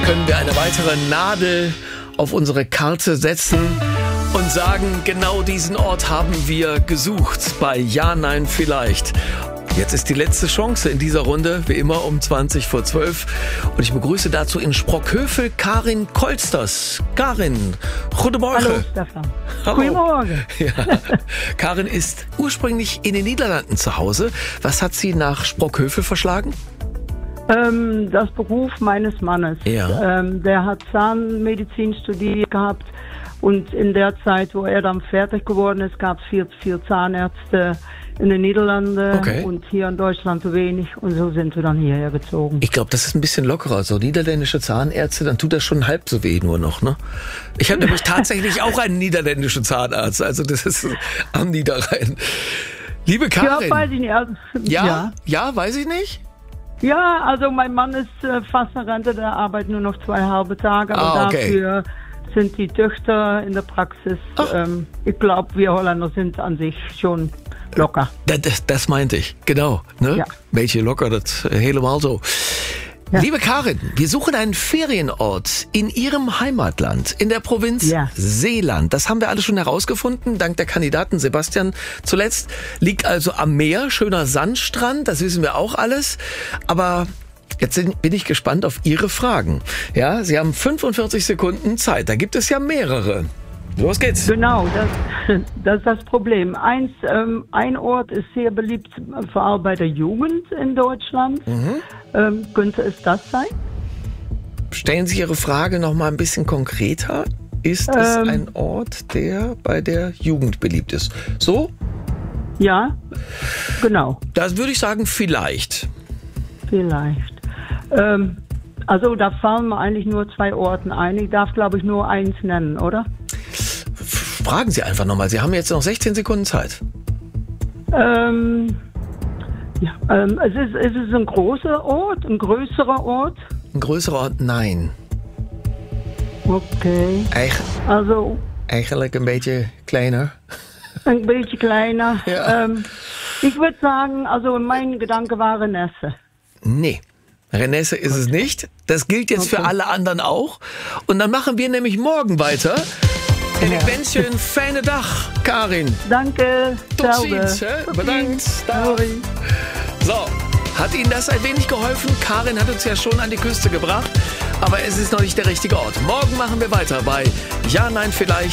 können wir eine weitere Nadel auf unsere Karte setzen und sagen, genau diesen Ort haben wir gesucht bei Ja, Nein, Vielleicht. Jetzt ist die letzte Chance in dieser Runde, wie immer um 20:12. Und ich begrüße dazu in Sprockhövel Karin Kolsters. Karin, guten Morgen. Hallo Stefan. Hallo. Guten Morgen. Ja. Karin ist ursprünglich in den Niederlanden zu Hause. Was hat sie nach Sprockhövel verschlagen? Das Beruf meines Mannes. Ja. Der hat Zahnmedizin studiert gehabt und in der Zeit, wo er dann fertig geworden ist, gab es vier Zahnärzte in den Niederlanden und hier in Deutschland zu wenig und so sind wir dann hierher gezogen. Ich glaube, das ist ein bisschen lockerer. So niederländische Zahnärzte, dann tut das schon halb so weh nur noch, ne? Ich habe nämlich tatsächlich auch einen niederländischen Zahnarzt, also das ist am Niederrhein. Liebe Karin. Ja, weiß ich nicht. Also, ja, weiß ich nicht. Ja, also mein Mann ist fast in Rente, der arbeitet nur noch 2 halbe Tage, aber dafür sind die Töchter in der Praxis. Ich glaube, wir Holländer sind an sich schon locker. Das meinte ich, genau. Ne? Ja. Beetje locker, das helemaal so. Ja. Liebe Karin, wir suchen einen Ferienort in Ihrem Heimatland, in der Provinz Zeeland. Das haben wir alle schon herausgefunden, dank der Kandidaten Sebastian zuletzt. Liegt also am Meer, schöner Sandstrand, das wissen wir auch alles. Aber jetzt bin ich gespannt auf Ihre Fragen. Ja, Sie haben 45 Sekunden Zeit, da gibt es ja mehrere. Los geht's. Genau, das ist das Problem. Ein Ort ist sehr beliebt, vor allem bei der Jugend in Deutschland. Könnte es das sein? Stellen Sie Ihre Frage noch mal ein bisschen konkreter. Ist es ein Ort, der bei der Jugend beliebt ist? So? Ja, genau. Das würde ich sagen, vielleicht. Vielleicht. Also da fallen mir eigentlich nur 2 Orten ein. Ich darf, glaube ich, nur eins nennen, oder? Fragen Sie einfach nochmal. Sie haben jetzt noch 16 Sekunden Zeit. Ist es ein großer Ort, ein größerer Ort? Ein größerer Ort? Nein. Okay. Eigentlich een beetje kleiner. Ein bisschen kleiner. Ja. Ich würde sagen, also mein Gedanke war Renesse. Nee. Renesse ist es nicht. Das gilt jetzt für alle anderen auch. Und dann machen wir nämlich morgen weiter. En ik wens je een fijne dag, Karin. Danke. Tot ziens. Bedankt. Sorry. So, hat Ihnen das ein wenig geholfen? Karin hat uns ja schon an die Küste gebracht, aber es ist noch nicht der richtige Ort. Morgen machen wir weiter bei Ja, Nein, Vielleicht.